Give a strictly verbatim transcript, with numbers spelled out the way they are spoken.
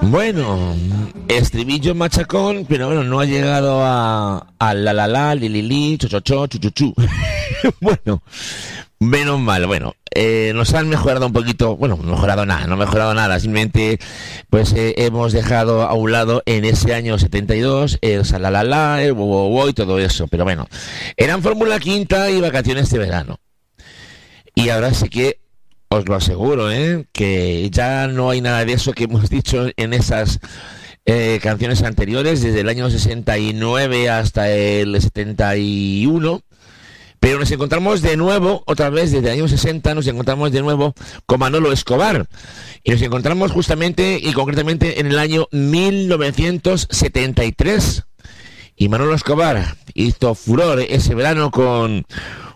Bueno, estribillo machacón, pero bueno, no ha llegado a, a la la la, li li li, cho cho cho, chu chu chu. Bueno, menos mal, bueno, eh, nos han mejorado un poquito, bueno, mejorado nada, no mejorado nada, simplemente pues eh, hemos dejado a un lado en ese año setenta y dos el salalala, el wo wo wo y todo eso, pero bueno, eran Fórmula Quinta y vacaciones de verano. Y ahora sí que os lo aseguro, ¿eh? Que ya no hay nada de eso que hemos dicho en esas eh, canciones anteriores, desde el año sesenta y nueve hasta el setenta y uno. Pero nos encontramos de nuevo, otra vez desde el año sesenta, nos encontramos de nuevo con Manolo Escobar. Y nos encontramos justamente y concretamente en el año mil novecientos setenta y tres. Y Manolo Escobar hizo furor ese verano con